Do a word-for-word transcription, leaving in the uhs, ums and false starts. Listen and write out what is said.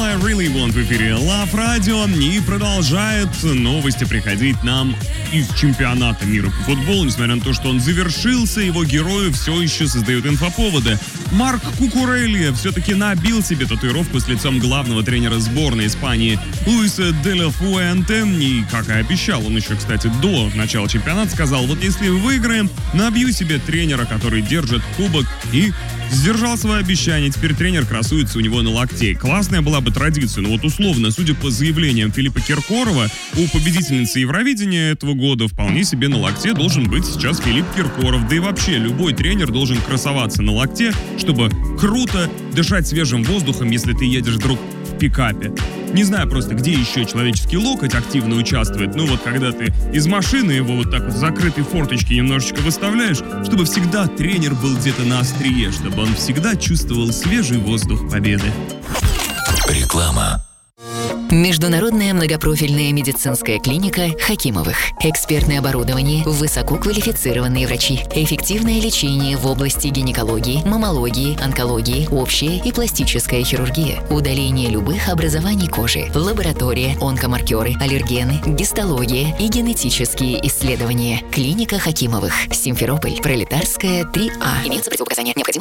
All I Really Want в эфире Love Radio, и продолжает новости приходить нам из чемпионата мира по футболу. Несмотря на то, что он завершился, его герои все еще создают инфоповоды. Марк Кукурелья все-таки набил себе татуировку с лицом главного тренера сборной Испании Луиса де ла Фуэнте. И, как и обещал, он еще, кстати, до начала чемпионата сказал: вот если выиграем, набью себе тренера, который держит кубок, и сдержал свое обещание. Теперь тренер красуется у него на локте. Классная была бы традиция, но вот условно, судя по заявлениям Филиппа Киркорова, у победительницы Евровидения этого года вполне себе на локте должен быть сейчас Филипп Киркоров. Да и вообще, любой тренер должен красоваться на локте, чтобы круто дышать свежим воздухом, если ты едешь вдруг в пикапе. Не знаю просто, где еще человеческий локоть активно участвует, но вот когда ты из машины его вот так вот в закрытой форточке немножечко выставляешь, чтобы всегда тренер был где-то на острие, чтобы он всегда чувствовал свежий воздух победы. Реклама. Международная многопрофильная медицинская клиника Хакимовых. Экспертное оборудование, высококвалифицированные врачи, эффективное лечение в области гинекологии, маммологии, онкологии, общая и пластическая хирургия, удаление любых образований кожи, лаборатория, онкомаркеры, аллергены, гистология и генетические исследования. Клиника Хакимовых. Симферополь, Пролетарская, три А. Имеются противопоказания. Необходимо